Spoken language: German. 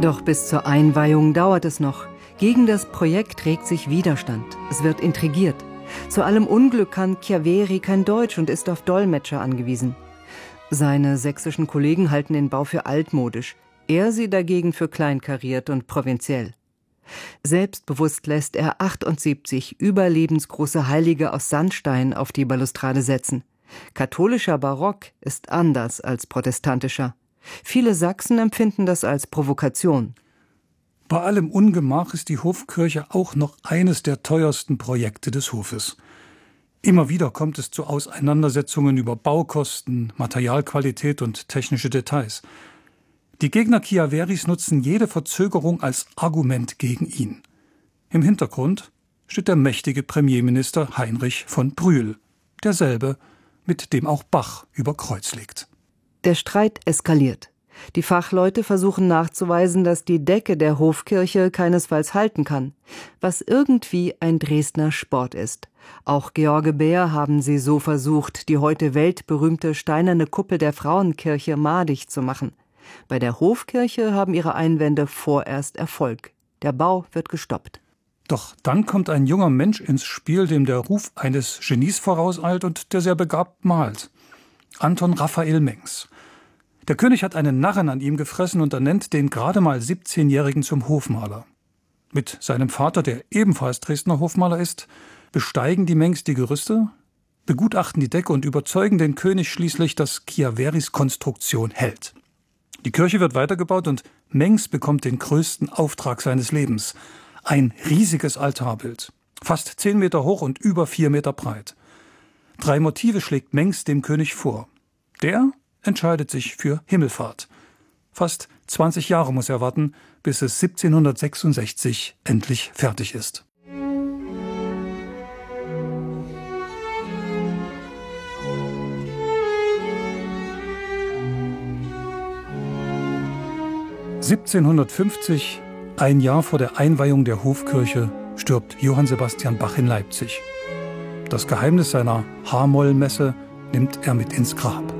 Doch bis zur Einweihung dauert es noch. Gegen das Projekt regt sich Widerstand. Es wird intrigiert. Zu allem Unglück kann Chiaveri kein Deutsch und ist auf Dolmetscher angewiesen. Seine sächsischen Kollegen halten den Bau für altmodisch. Er sie dagegen für kleinkariert und provinziell. Selbstbewusst lässt er 78 überlebensgroße Heilige aus Sandstein auf die Balustrade setzen. Katholischer Barock ist anders als protestantischer. Viele Sachsen empfinden das als Provokation. Bei allem Ungemach ist die Hofkirche auch noch eines der teuersten Projekte des Hofes. Immer wieder kommt es zu Auseinandersetzungen über Baukosten, Materialqualität und technische Details. Die Gegner Chiaveris nutzen jede Verzögerung als Argument gegen ihn. Im Hintergrund steht der mächtige Premierminister Heinrich von Brühl, derselbe, mit dem auch Bach über Kreuz legt. Der Streit eskaliert. Die Fachleute versuchen nachzuweisen, dass die Decke der Hofkirche keinesfalls halten kann, was irgendwie ein Dresdner Sport ist. Auch George Bär haben sie so versucht, die heute weltberühmte steinerne Kuppel der Frauenkirche madig zu machen. Bei der Hofkirche haben ihre Einwände vorerst Erfolg. Der Bau wird gestoppt. Doch dann kommt ein junger Mensch ins Spiel, dem der Ruf eines Genies vorauseilt und der sehr begabt malt. Anton Raphael Mengs. Der König hat einen Narren an ihm gefressen und ernennt den gerade mal 17-Jährigen zum Hofmaler. Mit seinem Vater, der ebenfalls Dresdner Hofmaler ist, besteigen die Mengs die Gerüste, begutachten die Decke und überzeugen den König schließlich, dass Chiaveris Konstruktion hält. Die Kirche wird weitergebaut und Mengs bekommt den größten Auftrag seines Lebens. Ein riesiges Altarbild, fast 10 Meter hoch und über 4 Meter breit. 3 Motive schlägt Mengs dem König vor. Der entscheidet sich für Himmelfahrt. Fast 20 Jahre muss er warten, bis es 1766 endlich fertig ist. (1750), ein Jahr vor der Einweihung der Hofkirche, stirbt Johann Sebastian Bach in Leipzig. Das Geheimnis seiner H-Moll-Messe nimmt er mit ins Grab.